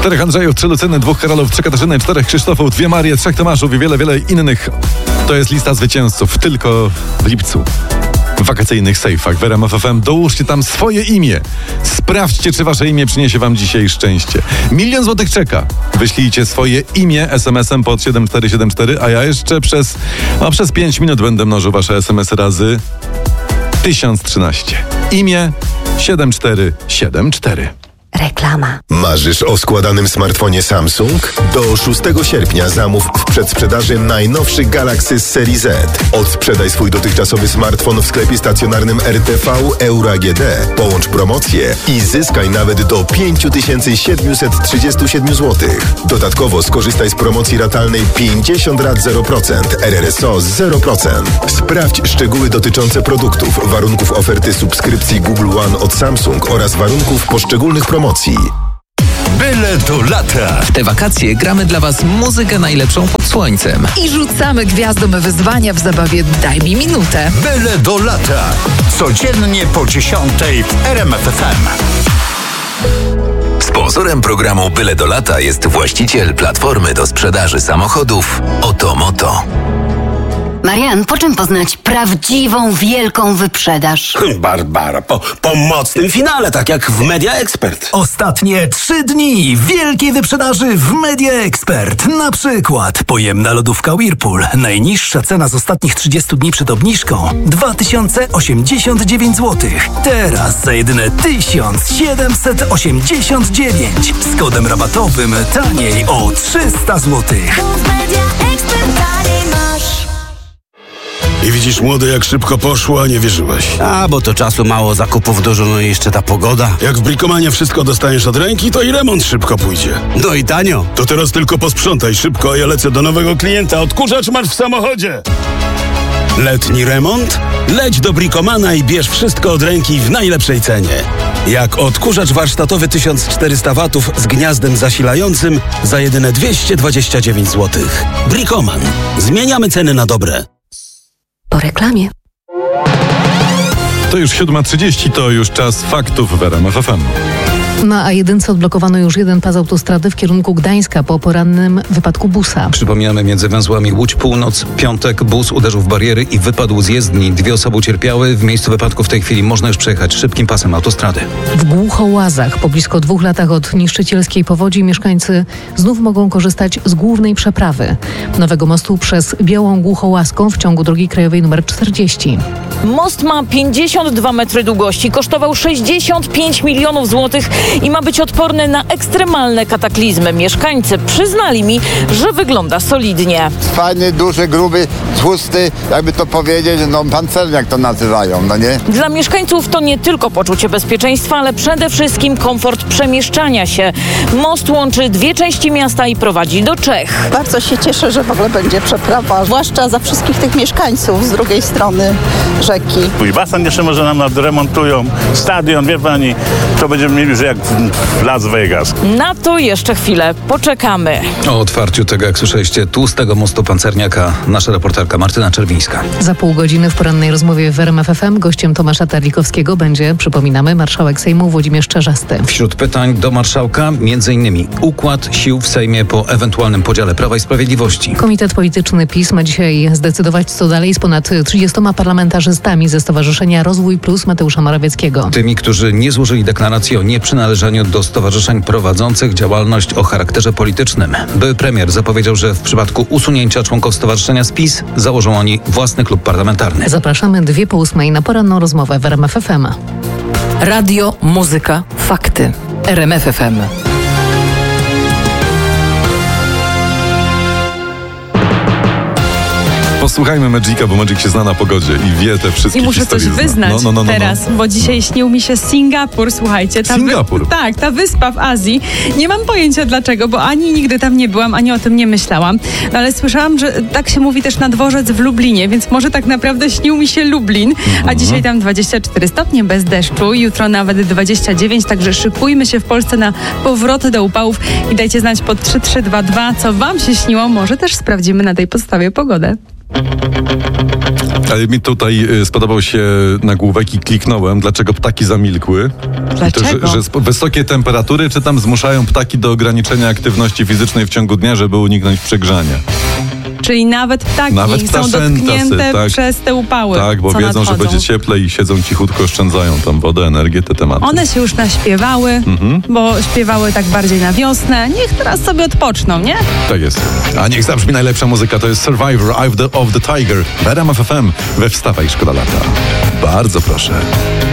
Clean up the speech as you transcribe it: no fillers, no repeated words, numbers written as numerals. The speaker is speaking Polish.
4 Andrzejów, 3 Lucyny, 2 Karolów, 3 Katarzyny, 4 Krzysztofów, 2 Marie, 3 Tomaszów i wiele, wiele innych. To jest lista zwycięzców tylko w lipcu. W wakacyjnych sejfach w RMF FM. Dołóżcie tam swoje imię. Sprawdźcie, czy wasze imię przyniesie wam dzisiaj szczęście. 1 000 000 złotych czeka. Wyślijcie swoje imię SMS-em pod 7474, a ja jeszcze przez 5 minut będę mnożył wasze SMS-y razy 1013. Imię 7474. Reklama. Marzysz o składanym smartfonie Samsung? Do 6 sierpnia zamów w przedsprzedaży najnowszy Galaxy z serii Z. Odsprzedaj swój dotychczasowy smartfon w sklepie stacjonarnym RTV Euro AGD. Połącz promocję i zyskaj nawet do 5737 zł. Dodatkowo skorzystaj z promocji ratalnej 50 rat 0%, RRSO 0%. Sprawdź szczegóły dotyczące produktów, warunków oferty subskrypcji Google One od Samsung oraz warunków poszczególnych promocji. Byle do lata. W te wakacje gramy dla Was muzykę najlepszą pod słońcem. I rzucamy gwiazdom wyzwania w zabawie Daj mi minutę. Byle do lata. Codziennie po 10 w RMF FM. Sponsorem programu Byle do lata jest właściciel platformy do sprzedaży samochodów Otomoto. Marian, po czym poznać prawdziwą, wielką wyprzedaż? Barbara, po mocnym finale, tak jak w Media Expert. Ostatnie 3 dni wielkiej wyprzedaży w Media Expert. Na przykład pojemna lodówka Whirlpool. Najniższa cena z ostatnich 30 dni przed obniżką 2089 zł. Teraz za jedyne 1789. Z kodem rabatowym taniej o 300 zł. I widzisz, młody, jak szybko poszło, a nie wierzyłeś. Bo to czasu mało, zakupów dużo, no i jeszcze ta pogoda. Jak w Bricomanie wszystko dostaniesz od ręki, to i remont szybko pójdzie. No i tanio. To teraz tylko posprzątaj szybko, a ja lecę do nowego klienta. Odkurzacz masz w samochodzie. Letni remont? Leć do Bricomana i bierz wszystko od ręki w najlepszej cenie. Jak odkurzacz warsztatowy 1400 watów z gniazdem zasilającym za jedyne 229 zł. Bricoman. Zmieniamy ceny na dobre. Po reklamie. To już 7:30, to już czas faktów w RMF FM. Na A1 odblokowano już jeden pas autostrady w kierunku Gdańska po porannym wypadku busa. Przypominamy, między węzłami Łódź Północ, piątek, bus uderzył w bariery i wypadł z jezdni. 2 osoby ucierpiały. W miejscu wypadku w tej chwili można już przejechać szybkim pasem autostrady. W Głuchołazach po blisko 2 latach od niszczycielskiej powodzi mieszkańcy znów mogą korzystać z głównej przeprawy nowego mostu przez Białą Głuchołazką w ciągu drogi krajowej nr 40. Most ma 52 metry długości, kosztował 65 milionów złotych i ma być odporny na ekstremalne kataklizmy. Mieszkańcy przyznali mi, że wygląda solidnie. Fajny, duży, gruby, tłusty, jakby to powiedzieć, pancerniak to nazywają, no nie? Dla mieszkańców to nie tylko poczucie bezpieczeństwa, ale przede wszystkim komfort przemieszczania się. Most łączy 2 części miasta i prowadzi do Czech. Bardzo się cieszę, że w ogóle będzie przeprawa, zwłaszcza za wszystkich tych mieszkańców z drugiej strony rzeki. Pój basen jeszcze może nam nadremontują, stadion, wie pani, to będziemy mieli, że jak w Las Vegas. Na to jeszcze chwilę poczekamy. O otwarciu tego, jak słyszeliście, tłustego mostu pancerniaka nasza reporterka Martyna Czerwińska. Za pół godziny w porannej rozmowie w RMF FM gościem Tomasza Terlikowskiego będzie, przypominamy, marszałek Sejmu Włodzimierz Czarzasty. Wśród pytań do marszałka m.in. układ sił w Sejmie po ewentualnym podziale Prawa i Sprawiedliwości. Komitet Polityczny PiS ma dzisiaj zdecydować, co dalej z ponad 30 parlamentarzystami ze Stowarzyszenia Rozwój Plus Mateusza Morawieckiego. Tymi, którzy nie złożyli deklaracji o nieprzynależeniu do stowarzyszeń prowadzących działalność o charakterze politycznym. Były premier zapowiedział, że w przypadku usunięcia członków stowarzyszenia z PiS założą oni własny klub parlamentarny. Zapraszamy 7:02 na poranną rozmowę w RMF FM. Radio, muzyka, fakty. RMF FM. Posłuchajmy Magica, bo Magic się zna na pogodzie i wie te wszystkie I muszę historie. coś wyznać teraz, bo dzisiaj śnił mi się Singapur, słuchajcie. Singapur? Tak, ta wyspa w Azji. Nie mam pojęcia dlaczego, bo ani nigdy tam nie byłam, ani o tym nie myślałam. No ale słyszałam, że tak się mówi też na dworzec w Lublinie, więc może tak naprawdę śnił mi się Lublin, a dzisiaj tam 24 stopnie bez deszczu, jutro nawet 29, także szykujmy się w Polsce na powroty do upałów i dajcie znać pod 3322, co wam się śniło, może też sprawdzimy na tej podstawie pogodę. Ale mi tutaj spodobał się nagłówek i kliknąłem, dlaczego ptaki zamilkły. Dlaczego? To, że wysokie temperatury czy tam zmuszają ptaki do ograniczenia aktywności fizycznej w ciągu dnia, żeby uniknąć przegrzania. Czyli nawet ptaki są dotknięte przez te upały. Tak, bo wiedzą, nadchodzą. że będzie cieplej i siedzą cichutko, oszczędzają tam wodę, energię, te tematy. One się już naśpiewały, bo śpiewały tak bardziej na wiosnę. Niech teraz sobie odpoczną, nie? Tak jest. A niech zabrzmi najlepsza muzyka, to jest Survivor, Eye of the Tiger w RMF FM we Wstawaj, Szkoda Lata. Bardzo proszę.